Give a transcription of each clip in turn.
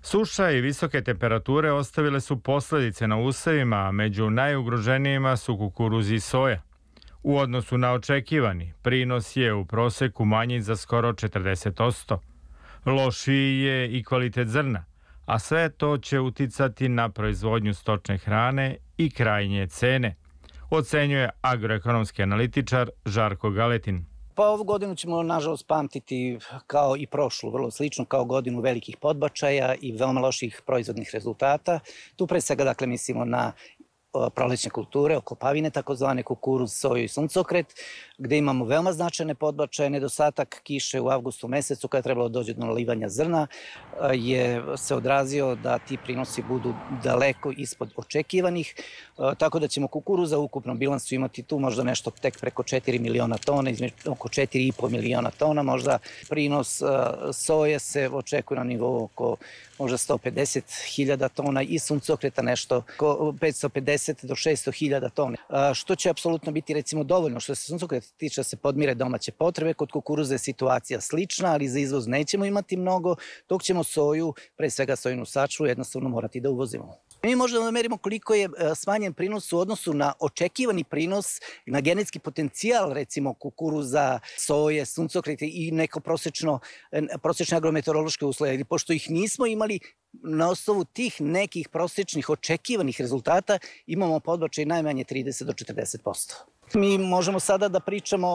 Suša i visoke temperature ostavile su posledice na usevima, a među najugroženijima su kukuruz i soja. U odnosu na očekivani, prinos je u proseku manji za skoro 40%. Lošiji je i kvalitet zrna, a sve to će uticati na proizvodnju stočne hrane i krajnje cene, ocenjuje agroekonomski analitičar Žarko Galetin. Pa ovu godinu ćemo nažalost pamtiti kao i prošlu, vrlo slično, kao godinu velikih podbačaja i veoma loših proizvodnih rezultata. Tu pre svega dakle mislimo na prolećne kulture, oklopavine takozvane, kukuruz, soju i suncokret, gde imamo veoma značajne podbačaje. Nedostatak kiše u avgustu mesecu kada je trebalo dođe do nalivanja zrna je se odrazio da ti prinosi budu daleko ispod očekivanih, tako da ćemo kukuruza u ukupnom bilansu imati tu možda nešto tek preko 4 miliona tona, između oko 4,5 miliona tona, možda prinos soje se očekuje na nivou oko možda 150.000 tona i suncokreta nešto oko 550 do 600.000 tona, što će apsolutno biti recimo dovoljno što se suncokreta tiče da se podmire domaće potrebe. Kod kukuruza je situacija slična, ali za izvoz nećemo imati mnogo, dok ćemo soju, pre svega sojinu sačmu, jednostavno morati da uvozimo. Mi možemo da merimo koliko je smanjen prinos u odnosu na očekivani prinos, na genetski potencijal recimo kukuruza, soje, suncokreta i neko prosečne agrometeorološke uslove. Pošto ih nismo imali, na osnovu tih nekih prosečnih očekivanih rezultata imamo podbačaj najmanje 30 do 40%. Mi možemo sada da pričamo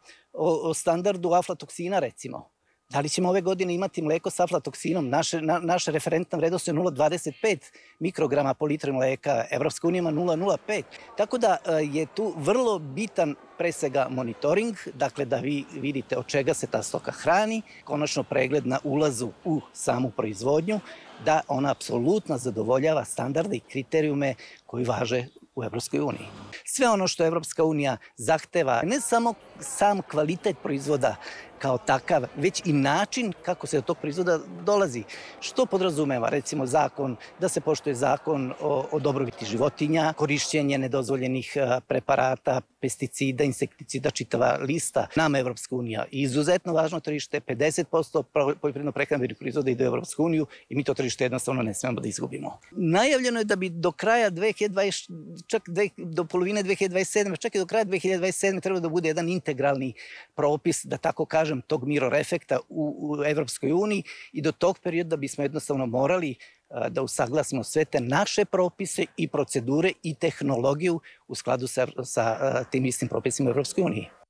o standardu aflatoksina recimo. Da li ćemo ove godine imati mleko sa aflatoksinom? Naša referentna vrednost je 0,25 mikrograma po litru mleka, Evropska unija ima 0,05. Tako da je tu vrlo bitan pre svega monitoring, dakle da vi vidite od čega se ta stoka hrani, konačno pregled na ulazu u samu proizvodnju, da ona apsolutno zadovoljava standarde i kriterijume koji važe u Evropskoj uniji. Sve ono što Evropska unija zahteva, ne samo sam kvalitet proizvoda kao takav, već i način kako se do tog proizvoda dolazi. Što podrazumeva, recimo, zakon, da se poštuje zakon o dobrobiti životinja, korišćenje nedozvoljenih preparata, pesticida, insekticida, čitava lista. Nama Evropska unija izuzetno važno tržište, 50% poljoprivredno-prehrambenih proizvoda ide u Evropsku uniju i mi to tržište jednostavno ne smemo da izgubimo. Najavljeno je da bi do kraja 2020, čak do polovine 2027, čak i do kraja 2027 treba da bude jedan integralni propis, da tako kažem, tog mirror efekta u Evropskoj uniji i do tog perioda bismo jednostavno morali da usaglasimo sve te naše propise i procedure i tehnologiju u skladu sa tim istim propisima u Evropskoj uniji.